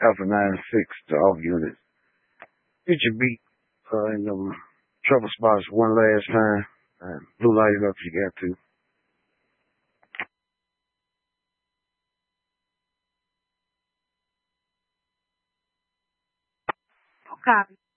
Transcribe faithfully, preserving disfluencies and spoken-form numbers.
Alpha nine six to all units. Hit your beat uh, in them trouble spots one last time. Uh, blue light it up if you got to. Copy.